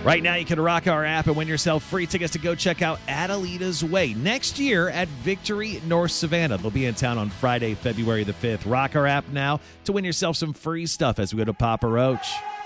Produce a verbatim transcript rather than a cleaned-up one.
Right now, you can rock our app and win yourself free tickets to go check out Adelita's Way next year at Victory North Savannah. They'll be in town on Friday, February the fifth. Rock our app now to win yourself some free stuff as we go to Papa Roach.